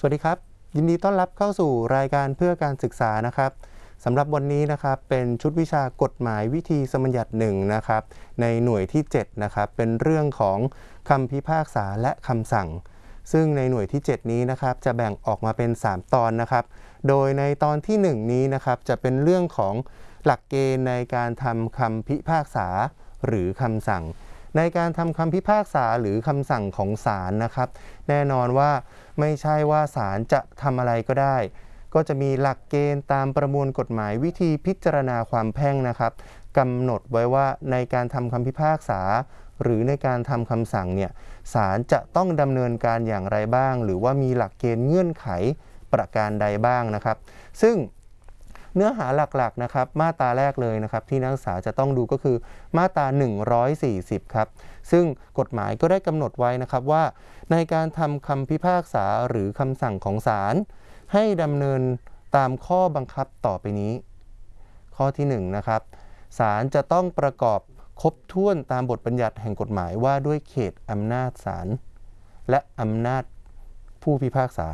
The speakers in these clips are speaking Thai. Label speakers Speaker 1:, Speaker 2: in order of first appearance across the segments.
Speaker 1: วัสดีครับยินดีต้อนรับเข้าสู่รายการเพื่อการศึกษานะครับสำหรับวันนี้นะครับเป็นชุดวิชากฎหมายวิธีสมัญญัติหนึ่งนะครับในหน่วยที่7นะครับเป็นเรื่องของคำพิพากษาและคำสั่งซึ่งในหน่วยที่7นี้นะครับจะแบ่งออกมาเป็น3ตอนนะครับโดยในตอนที่1นี้นะครับจะเป็นเรื่องของหลักเกณฑ์ในการทำคำพิพากษาหรือคำสั่งในการทำคำพิพากษาหรือคำสั่งของศาลนะครับแน่นอนว่าไม่ใช่ว่าศาลจะทำอะไรก็ได้ก็จะมีหลักเกณฑ์ตามประมวลกฎหมายวิธีพิจารณาความแพ่งนะครับกำหนดไว้ว่าในการทำคำพิพากษาหรือในการทำคำสั่งเนี่ยศาลจะต้องดำเนินการอย่างไรบ้างหรือว่ามีหลักเกณฑ์เงื่อนไขประการใดบ้างนะครับซึ่งเนื้อหาหลักๆนะครับมาตราแรกเลยนะครับที่นักศึกษาจะต้องดูก็คือมาตรา140ครับซึ่งกฎหมายก็ได้กำหนดไว้นะครับว่าในการทำคำพิพากษาหรือคำสั่งของศาลให้ดำเนินตามข้อบังคับต่อไปนี้ข้อที่1นะครับศาลจะต้องประกอบครบถ้วนตามบทบัญญัติแห่งกฎหมายว่าด้วยเขตอำนาจศาลและอำนาจผู้พิพากษา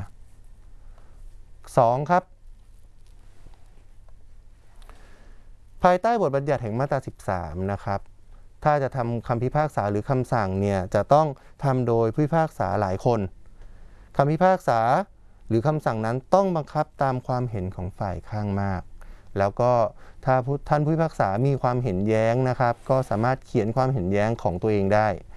Speaker 1: 2ครับภายใต้บทบัญญัติแห่งมาตรา13นะครับถ้าจะทำคำพิพากษาหรือคำสั่งเนี่ยจะต้องทำโดยผู้พิพากษาหลายคนคำพิพากษาหรือคำสั่งนั้นต้องบังคับตามความเห็นของฝ่ายข้างมากแล้วก็ถ้าท่านผู้พิพากษามีความเห็นแย้งนะครับก็สามารถเขียนความเห็นแย้งของตัวเองได้